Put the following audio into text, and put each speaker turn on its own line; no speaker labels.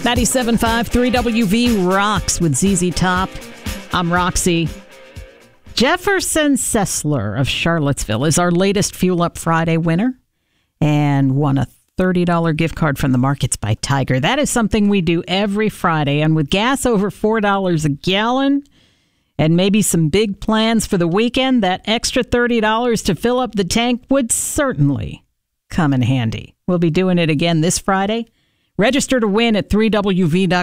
97.5 3WV rocks with ZZ Top. I'm Roxy. Jefferson Sessler of Charlottesville is our latest Fuel Up Friday winner and won a $30 gift card from the Markets by Tiger. That is something we do every Friday. And with gas over $4 a gallon and maybe some big plans for the weekend, that extra $30 to fill up the tank would certainly come in handy. We'll be doing it again this Friday. Register to win at 3WV.com.